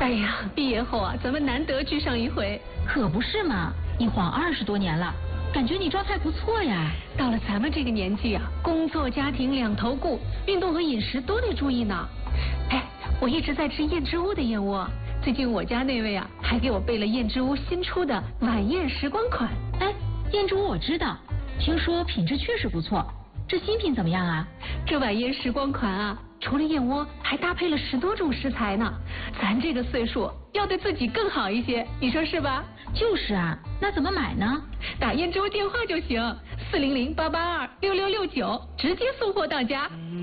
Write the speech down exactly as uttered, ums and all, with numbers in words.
哎呀，毕业后啊，咱们难得聚上一回。 可不是嘛，一晃二十多年了，感觉你状态不错呀。 到了咱们这个年纪啊，工作家庭两头顾，运动和饮食都得注意呢。哎，我一直在吃燕之屋的燕窝，最近我家那位啊，还给我备了燕之屋新出的晚宴时光款。 哎，燕之屋我知道，听说品质确实不错。这新品怎么样啊？ 这晚宴时光款啊，除了燕窝，还搭配了十多种食材呢。咱这个岁数要对自己更好一些，你说是吧？ 就是啊，那怎么买呢？ 打燕之屋电话就行，四零零八八二六六六九，直接送货到家。